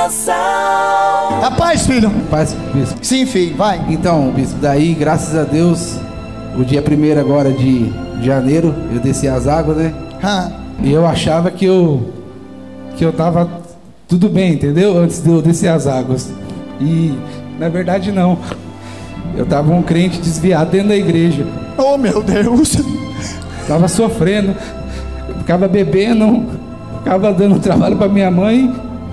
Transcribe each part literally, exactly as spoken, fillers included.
Canção. Rapaz, filho. Paz, bispo. Sim, filho, vai. Então, bispo, daí, graças a Deus, o dia primeiro agora de janeiro, eu desci as águas, né? Ah. E eu achava que eu que eu tava tudo bem, entendeu? Antes de eu descer as águas. E na verdade não. Eu tava um crente desviado dentro da igreja. Oh, meu Deus. Tava sofrendo, ficava bebendo, ficava dando trabalho para minha mãe.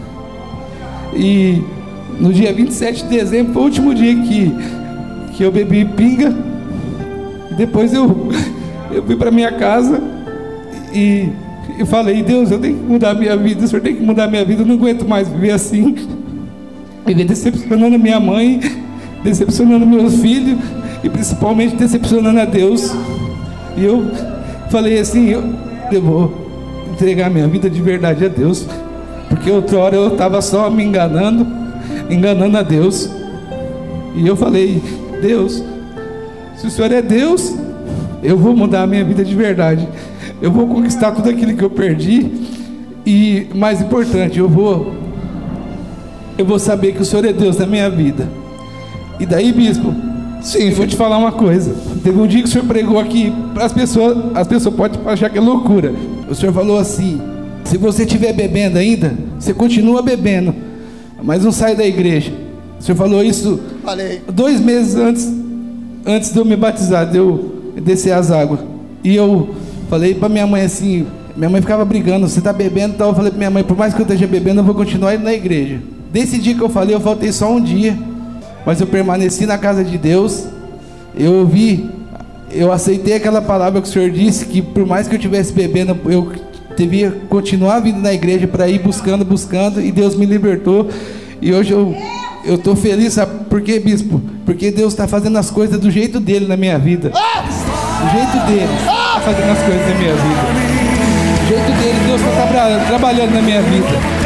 E no dia vinte e sete de dezembro foi o último dia que, que eu bebi pinga. E depois eu, eu fui para minha casa e eu falei: Deus, eu tenho que mudar a minha vida, o Senhor tem que mudar a minha vida, eu não aguento mais viver assim. Viver decepcionando a minha mãe, decepcionando meus filhos e principalmente decepcionando a Deus. E eu falei assim: eu, eu vou entregar minha vida de verdade a Deus, porque outra hora eu estava só me enganando, enganando a Deus. E eu falei: Deus, se o Senhor é Deus, eu vou mudar a minha vida de verdade, eu vou conquistar tudo aquilo que eu perdi. E mais importante, eu vou eu vou saber que o Senhor é Deus na minha vida. E daí, bispo, sim, eu vou te falar uma coisa. Teve um dia que o senhor pregou aqui para as pessoas, as pessoas podem achar que é loucura. O senhor falou assim: se você estiver bebendo ainda, você continua bebendo, mas não sai da igreja. O senhor falou isso Falei. dois meses antes, antes de eu me batizar, de eu descer as águas. E eu falei para minha mãe assim, minha mãe ficava brigando: você está bebendo? Então eu falei para minha mãe: por mais que eu esteja bebendo, eu vou continuar indo na igreja. Desse dia que eu falei, eu faltei só um dia, mas eu permaneci na casa de Deus. Eu ouvi, eu aceitei aquela palavra que o Senhor disse, que por mais que eu estivesse bebendo, eu devia continuar vindo na igreja para ir buscando, buscando, e Deus me libertou. E hoje eu eu estou feliz, sabe por quê, bispo? Porque Deus está fazendo as coisas do jeito dele na minha vida. Do jeito dele, está fazendo as coisas na minha vida. Do jeito dele, Deus está tra trabalhando na minha vida.